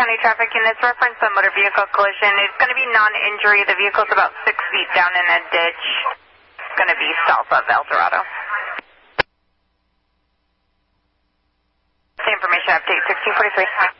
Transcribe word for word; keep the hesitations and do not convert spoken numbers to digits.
County traffic units, reference a motor vehicle collision. It's going to be non-injury. The vehicle's about six feet down in a ditch. It's going to be south of El Dorado. Information update sixteen forty-three.